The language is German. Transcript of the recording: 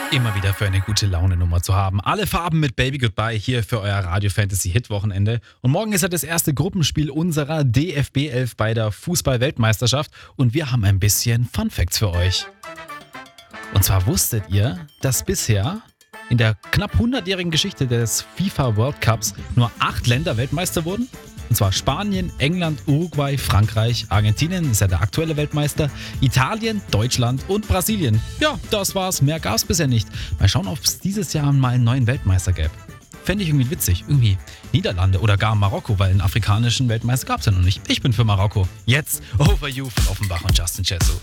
Immer wieder für eine gute Laune-Nummer zu haben. Alle Farben mit Baby Goodbye hier für euer Radio-Fantasy-Hit-Wochenende. Und morgen ist ja das erste Gruppenspiel unserer DFB 11 bei der Fußball-Weltmeisterschaft. Und wir haben ein bisschen Fun-Facts für euch. Und zwar wusstet ihr, dass bisher in der knapp 100-jährigen Geschichte des FIFA World Cups nur 8 Länder Weltmeister wurden? Und zwar Spanien, England, Uruguay, Frankreich, Argentinien ist ja der aktuelle Weltmeister, Italien, Deutschland und Brasilien. Ja, das war's. Mehr gab's bisher nicht. Mal schauen, ob es dieses Jahr mal einen neuen Weltmeister gäbe. Fände ich irgendwie witzig. Irgendwie Niederlande oder gar Marokko, weil einen afrikanischen Weltmeister gab's ja noch nicht. Ich bin für Marokko. Jetzt Over You von Offenbach und Justin Chesso.